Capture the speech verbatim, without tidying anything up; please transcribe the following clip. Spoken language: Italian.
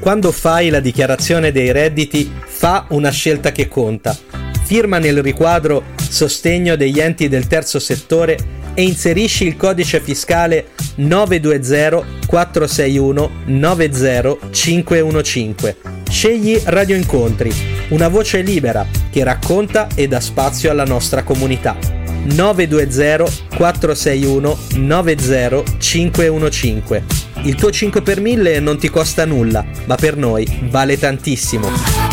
Quando fai la dichiarazione dei redditi, fa una scelta che conta. Firma nel riquadro Sostegno degli enti del terzo settore e inserisci il codice fiscale nove due zero quattro sei uno nove zero cinque uno cinque. Scegli Radio Incontri, una voce libera che racconta e dà spazio alla nostra comunità. nove due zero quattro sei uno nove zero cinque uno cinque. Il tuo cinque per mille non ti costa nulla, ma per noi vale tantissimo.